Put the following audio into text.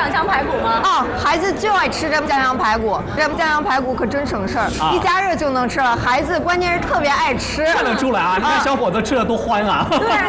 酱香排骨吗？ 啊，孩子就爱吃这酱香排骨，这酱香排骨可真省事儿，一加热就能吃了。孩子关键是特别爱吃， 看得出来啊，你看小伙子吃的多欢啊。 对，